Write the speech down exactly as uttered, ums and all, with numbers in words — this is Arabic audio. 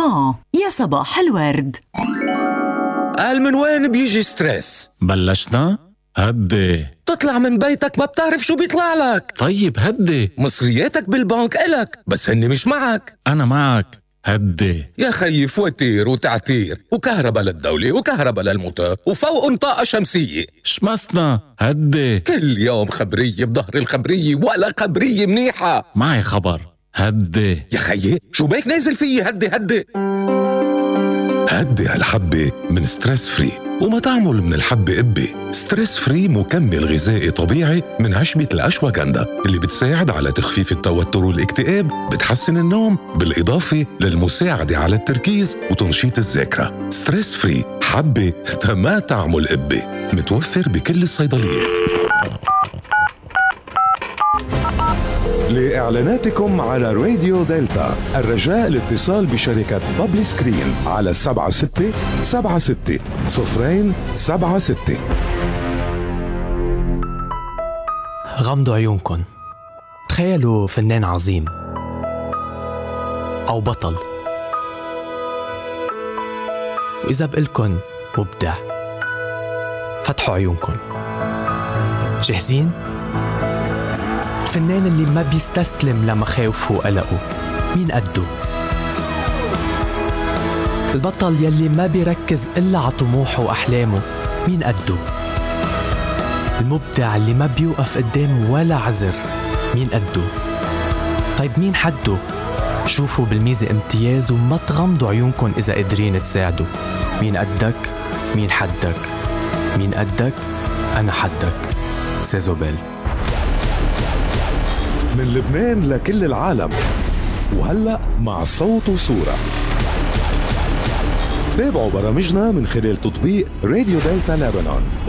بونفون، يا صباح الورد. قال من وين بيجي ستريس؟ بلشنا؟ هدي. تطلع من بيتك ما بتعرف شو بيطلع لك. طيب هدي. مصرياتك بالبنك إلك بس هني مش معك. أنا معك، هدي. يا خيي فواتير وتعتير وكهرباء للدولة وكهرباء للموتور وفوق طاقة شمسية. شمسنا، هدي. كل يوم خبرية بظهر الخبرية ولا خبرية منيحة. معي خبر، هدي. يا خيي شو بيك نازل فيي؟ هدي هدي هدي هالحبة من ستريس فري. وما تعمل من الحبة قبة. ستريس فري مكمل غذائي طبيعي من عشبة الأشواغندا اللي بتساعد على تخفيف التوتر والاكتئاب، بتحسن النوم، بالإضافة للمساعدة على التركيز وتنشيط الذاكرة. ستريس فري حبة ما تعمل قبة، متوفر بكل الصيدليات. لإعلاناتكم على راديو دلتا الرجاء الاتصال بشركة بابلي سكرين على سبعة ستة سبعة ستة صفرين سبعة ستة. غمضوا عيونكن، تخيلوا فنان عظيم أو بطل، وإذا بقلكن مبدع. فتحوا عيونكن، جاهزين؟ الفنان اللي ما بيستسلم لمخاوفه وقلقه، مين قده؟ البطل يلي ما بيركز إلا على طموحه وأحلامه، مين قده؟ المبدع اللي ما بيوقف قدام ولا عذر، مين قده؟ طيب مين حده؟ شوفوا بالميزة امتياز وما تغمضوا عيونكن إذا قادرين تساعدوا. مين قدك؟ مين حدك؟ مين قدك؟ أنا حدك. سيزوبيل. من لبنان لكل العالم، وهلأ مع صوت وصورة. تابعوا برامجنا من خلال تطبيق راديو دلتا لبنان